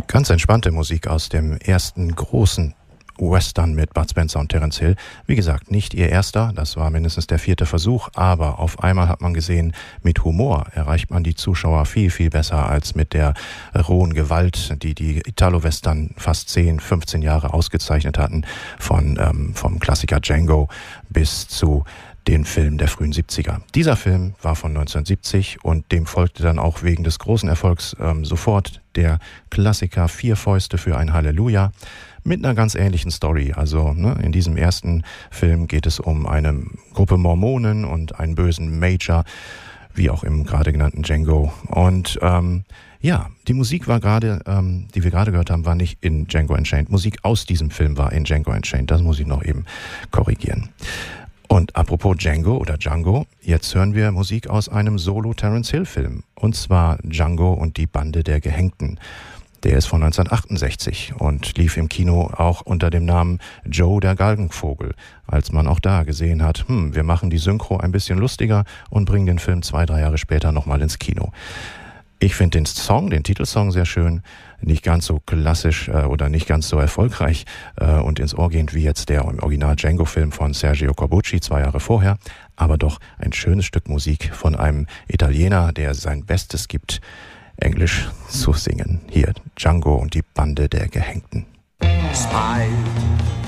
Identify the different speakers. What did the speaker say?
Speaker 1: Ganz entspannte Musik aus dem ersten großen Western mit Bud Spencer und Terence Hill. Wie gesagt, nicht ihr erster, das war mindestens der 4. Versuch, aber auf einmal hat man gesehen, mit Humor erreicht man die Zuschauer viel, viel besser als mit der rohen Gewalt, die die Italo-Western fast 10, 15 Jahre ausgezeichnet hatten, vom Klassiker Django bis zu den Film der frühen 70er. Dieser Film war von 1970 und dem folgte dann auch wegen des großen Erfolgs sofort der Klassiker Vier Fäuste für ein Halleluja mit einer ganz ähnlichen Story. Also in diesem ersten Film geht es um eine Gruppe Mormonen und einen bösen Major, wie auch im gerade genannten Django. Und die Musik war gerade, die wir gerade gehört haben, war nicht in Django Unchained. Musik aus diesem Film war in Django Unchained. Das muss ich noch eben korrigieren. Und apropos Django oder Django, jetzt hören wir Musik aus einem Solo-Terence-Hill-Film. Und zwar Django und die Bande der Gehängten. Der ist von 1968 und lief im Kino auch unter dem Namen Joe der Galgenvogel, als man auch da gesehen hat, wir machen die Synchro ein bisschen lustiger und bringen den Film 2-3 Jahre später nochmal ins Kino. Ich finde den Titelsong sehr schön, nicht ganz so klassisch oder nicht ganz so erfolgreich und ins Ohr gehend wie jetzt der im Original Django-Film von Sergio Corbucci 2 Jahre vorher, aber doch ein schönes Stück Musik von einem Italiener, der sein Bestes gibt, Englisch zu singen. Hier, Django und die Bande der Gehängten.
Speaker 2: Spy